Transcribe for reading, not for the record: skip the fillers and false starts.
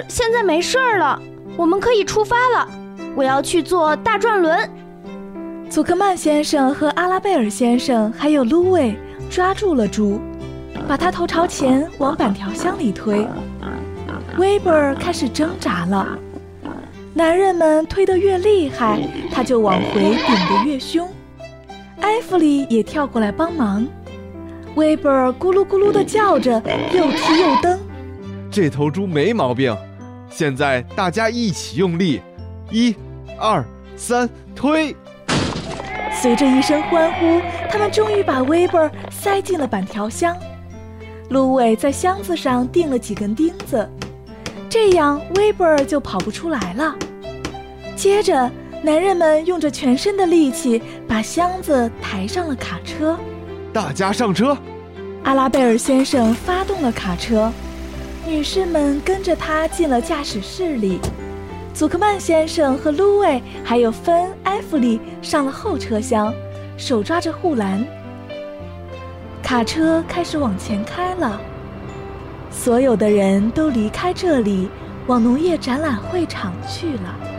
现在没事了，我们可以出发了。我要去坐大转轮。 祖克曼先生和阿拉贝尔先生还有芦苇抓住了猪，把它头朝前往板条箱里推。威伯尔开始挣扎了，男人们推得越厉害，他就往回顶得越凶。艾弗里也跳过来帮忙，威伯尔咕噜咕噜地叫着，又踢又蹬。 这头猪没毛病，现在大家一起用力，1、2、3，推！ 随着一声欢呼，他们终于把威伯尔塞进了板条箱。芦苇在箱子上钉了几根钉子，这样威伯尔就跑不出来了。接着，男人们用着全身的力气把箱子抬上了卡车。 大家上车！ 阿拉贝尔先生发动了卡车，女士们跟着他进了驾驶室里。祖克曼先生和芦苇还有芬、埃弗里上了后车厢，手抓着护栏。卡车开始往前开了，所有的人都离开这里，往农业展览会场去了。